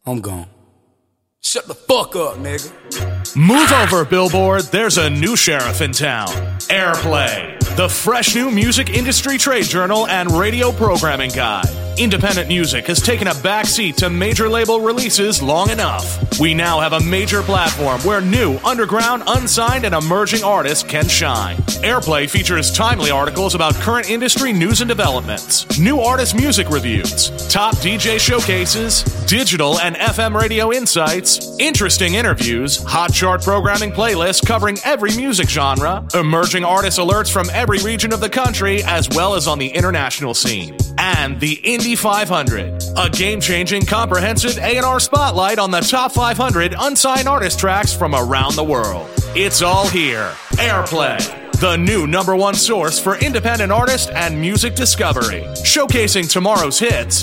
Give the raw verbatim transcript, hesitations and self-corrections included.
I'm gone. Shut the fuck up, nigga. Move over, Billboard. There's a new sheriff in town. Airplay, the fresh new music industry trade journal and radio programming guide. Independent music has taken a backseat to major label releases long enough. We now have a major platform where new, underground, unsigned, and emerging artists can shine. Airplay features timely articles about current industry news and developments, new artist music reviews, top D J showcases, digital and F M radio insights, interesting interviews, hot chart programming playlists covering every music genre, emerging artist alerts from every region of the country, as well as on the international scene. And the Indie five hundred, a game-changing, comprehensive A and R spotlight on the top five hundred unsigned artist tracks from around the world. It's all here. Airplay, the new number one source for independent artist and music discovery, showcasing tomorrow's hits